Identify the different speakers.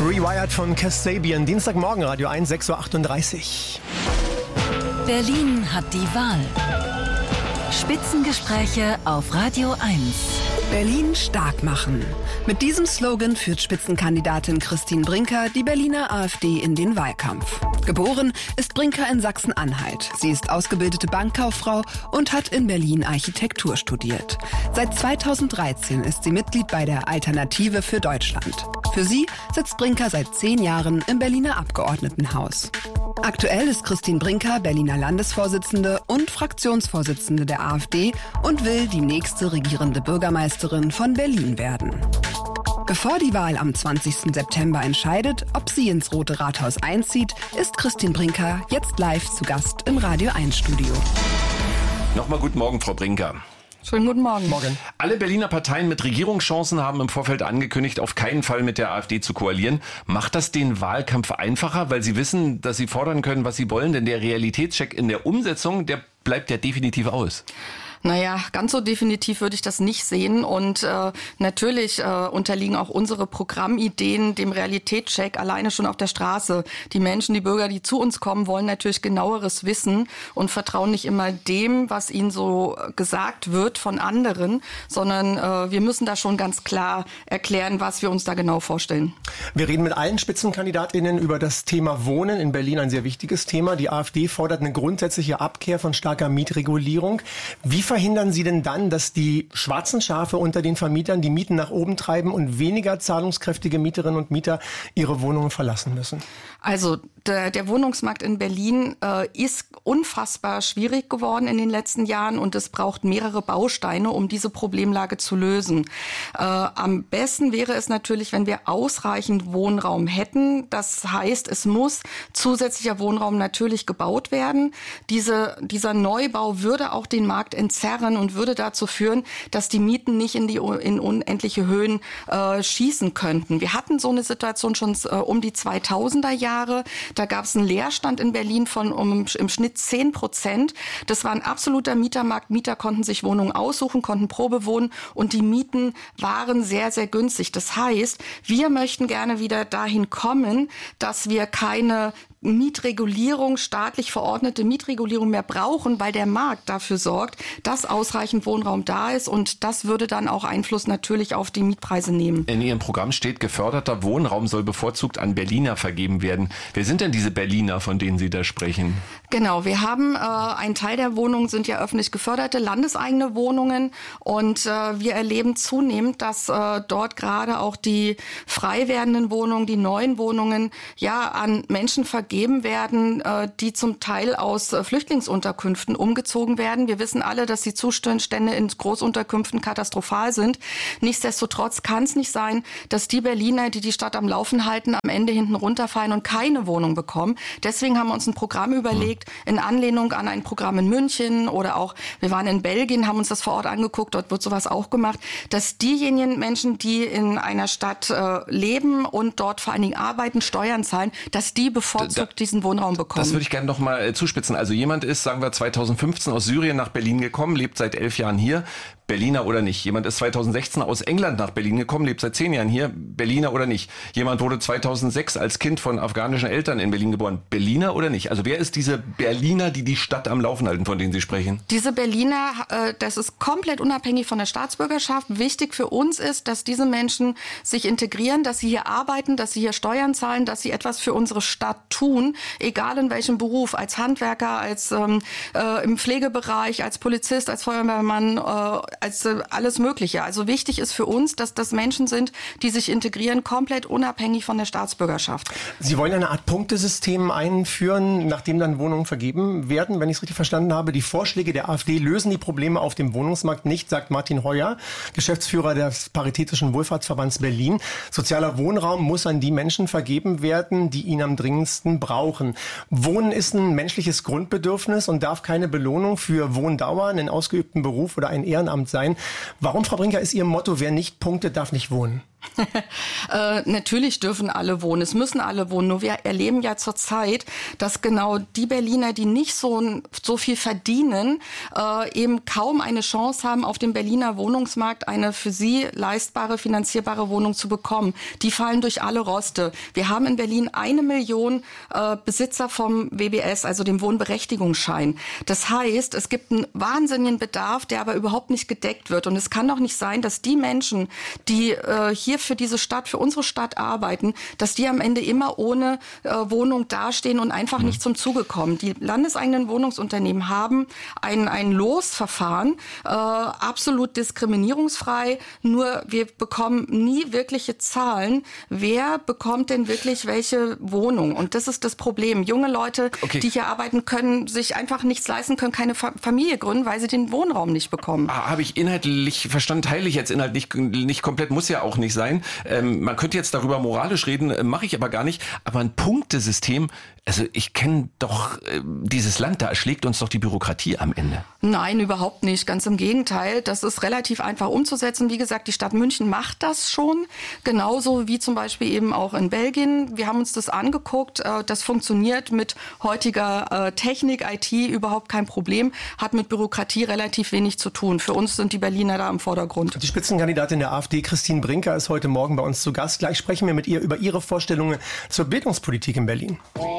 Speaker 1: Rewired von Kasabian, Dienstagmorgen, Radio 1, 6.38 Uhr.
Speaker 2: Berlin hat die Wahl. Spitzengespräche auf Radio 1.
Speaker 3: Berlin stark machen. Mit diesem Slogan führt Spitzenkandidatin Christine Brinker die Berliner AfD in den Wahlkampf. Geboren ist Brinker in Sachsen-Anhalt. Sie ist ausgebildete Bankkauffrau und hat in Berlin Architektur studiert. Seit 2013 ist sie Mitglied bei der Alternative für Deutschland. Für sie sitzt Brinker seit 10 Jahren im Berliner Abgeordnetenhaus. Aktuell ist Christine Brinker Berliner Landesvorsitzende und Fraktionsvorsitzende der AfD und will die nächste regierende Bürgermeisterin von Berlin werden. Bevor die Wahl am 20. September entscheidet, ob sie ins Rote Rathaus einzieht, ist Christine Brinker jetzt live zu Gast im Radio 1 Studio.
Speaker 4: Nochmal guten Morgen, Frau Brinker.
Speaker 5: Schönen guten Morgen.
Speaker 1: Morgen.
Speaker 4: Alle Berliner Parteien mit Regierungschancen haben im Vorfeld angekündigt, auf keinen Fall mit der AfD zu koalieren. Macht das den Wahlkampf einfacher, weil sie wissen, dass sie fordern können, was sie wollen? Denn der Realitätscheck in der Umsetzung, der bleibt ja definitiv aus.
Speaker 5: Naja, ganz so definitiv würde ich das nicht sehen. Und natürlich unterliegen auch unsere Programmideen dem Realitätscheck alleine schon auf der Straße. Die Menschen, die Bürger, die zu uns kommen, wollen natürlich genaueres wissen und vertrauen nicht immer dem, was ihnen so gesagt wird von anderen, sondern wir müssen da schon ganz klar erklären, was wir uns da genau vorstellen.
Speaker 1: Wir reden mit allen SpitzenkandidatInnen über das Thema Wohnen in Berlin, ein sehr wichtiges Thema. Die AfD fordert eine grundsätzliche Abkehr von starker Mietregulierung. Wie verhindern Sie denn dann, dass die schwarzen Schafe unter den Vermietern die Mieten nach oben treiben und weniger zahlungskräftige Mieterinnen und Mieter ihre Wohnungen verlassen müssen?
Speaker 5: Also der Wohnungsmarkt in Berlin ist unfassbar schwierig geworden in den letzten Jahren und es braucht mehrere Bausteine, um diese Problemlage zu lösen. Am besten wäre es natürlich, wenn wir ausreichend Wohnraum hätten. Das heißt, es muss zusätzlicher Wohnraum natürlich gebaut werden. Dieser Neubau würde auch den Markt entzerren und würde dazu führen, dass die Mieten nicht in unendliche Höhen schießen könnten. Wir hatten so eine Situation schon um die 2000er Jahre. Da gab es einen Leerstand in Berlin von im Schnitt 10%. Das war ein absoluter Mietermarkt. Mieter konnten sich Wohnungen aussuchen, konnten Probe wohnen und die Mieten waren sehr, sehr günstig. Das heißt, wir möchten gerne wieder dahin kommen, dass wir keine Mietregulierung, staatlich verordnete Mietregulierung mehr brauchen, weil der Markt dafür sorgt, dass ausreichend Wohnraum da ist und das würde dann auch Einfluss natürlich auf die Mietpreise nehmen.
Speaker 4: In Ihrem Programm steht, geförderter Wohnraum soll bevorzugt an Berliner vergeben werden. Wer sind denn diese Berliner, von denen Sie da sprechen?
Speaker 5: Genau, wir haben ein Teil der Wohnungen sind ja öffentlich geförderte, landeseigene Wohnungen und wir erleben zunehmend, dass dort gerade auch die frei werdenden Wohnungen, die neuen Wohnungen ja an Menschen vergeben werden, die zum Teil aus Flüchtlingsunterkünften umgezogen werden. Wir wissen alle, dass die Zustände in Großunterkünften katastrophal sind. Nichtsdestotrotz kann es nicht sein, dass die Berliner, die die Stadt am Laufen halten, am Ende hinten runterfallen und keine Wohnung bekommen. Deswegen haben wir uns ein Programm überlegt, in Anlehnung an ein Programm in München oder auch, wir waren in Belgien, haben uns das vor Ort angeguckt, dort wird sowas auch gemacht, dass diejenigen Menschen, die in einer Stadt leben und dort vor allen Dingen arbeiten, Steuern zahlen, dass die bevorzugt diesen Wohnraum bekommen.
Speaker 4: Das würde ich gerne noch mal zuspitzen. Also jemand ist, sagen wir 2015 aus Syrien nach Berlin gekommen, lebt seit 11 Jahren hier. Berliner oder nicht. Jemand ist 2016 aus England nach Berlin gekommen, lebt seit 10 Jahren hier. Berliner oder nicht. Jemand wurde 2006 als Kind von afghanischen Eltern in Berlin geboren. Berliner oder nicht? Also wer ist diese Berliner, die die Stadt am Laufen halten, von denen Sie sprechen?
Speaker 5: Diese Berliner, das ist komplett unabhängig von der Staatsbürgerschaft. Wichtig für uns ist, dass diese Menschen sich integrieren, dass sie hier arbeiten, dass sie hier Steuern zahlen, dass sie etwas für unsere Stadt tun, egal in welchem Beruf, als Handwerker, als im Pflegebereich, als Polizist, als Feuerwehrmann, als alles Mögliche. Also wichtig ist für uns, dass das Menschen sind, die sich integrieren, komplett unabhängig von der Staatsbürgerschaft.
Speaker 1: Sie wollen eine Art Punktesystem einführen, nachdem dann Wohnungen vergeben werden, wenn ich es richtig verstanden habe. Die Vorschläge der AfD lösen die Probleme auf dem Wohnungsmarkt nicht, sagt Martin Heuer, Geschäftsführer des Paritätischen Wohlfahrtsverbands Berlin. Sozialer Wohnraum muss an die Menschen vergeben werden, die ihn am dringendsten brauchen. Wohnen ist ein menschliches Grundbedürfnis und darf keine Belohnung für Wohndauer, einen ausgeübten Beruf oder ein Ehrenamt sein. Warum, Frau Brinker, ist Ihr Motto, wer nicht punktet, darf nicht wohnen?
Speaker 5: Natürlich dürfen alle wohnen, es müssen alle wohnen. Nur wir erleben ja zurzeit, dass genau die Berliner, die nicht so viel verdienen, eben kaum eine Chance haben, auf dem Berliner Wohnungsmarkt eine für sie leistbare, finanzierbare Wohnung zu bekommen. Die fallen durch alle Roste. Wir haben in Berlin 1 Million Besitzer vom WBS, also dem Wohnberechtigungsschein. Das heißt, es gibt einen wahnsinnigen Bedarf, der aber überhaupt nicht gedeckt wird. Und es kann doch nicht sein, dass die Menschen, die hier für diese Stadt, für unsere Stadt arbeiten, dass die am Ende immer ohne Wohnung dastehen und einfach nicht zum Zuge kommen. Die landeseigenen Wohnungsunternehmen haben ein Losverfahren, absolut diskriminierungsfrei, nur wir bekommen nie wirkliche Zahlen, wer bekommt denn wirklich welche Wohnung. Und das ist das Problem. Junge Leute, die hier arbeiten, können sich einfach nichts leisten, können keine Familie gründen, weil sie den Wohnraum nicht bekommen.
Speaker 4: Habe ich inhaltlich verstanden, teile ich jetzt inhaltlich nicht komplett, muss ja auch nicht sein. Man könnte jetzt darüber moralisch reden, mache ich aber gar nicht. Aber ein Punktesystem, also ich kenne doch dieses Land, da erschlägt uns doch die Bürokratie am Ende.
Speaker 5: Nein, überhaupt nicht. Ganz im Gegenteil. Das ist relativ einfach umzusetzen. Wie gesagt, die Stadt München macht das schon. Genauso wie zum Beispiel eben auch in Belgien. Wir haben uns das angeguckt. Das funktioniert mit heutiger Technik, IT überhaupt kein Problem. Hat mit Bürokratie relativ wenig zu tun. Für uns sind die Berliner da im Vordergrund.
Speaker 1: Die Spitzenkandidatin der AfD, Christine Brinker, ist heute Morgen bei uns zu Gast. Gleich sprechen wir mit ihr über ihre Vorstellungen zur Bildungspolitik in Berlin.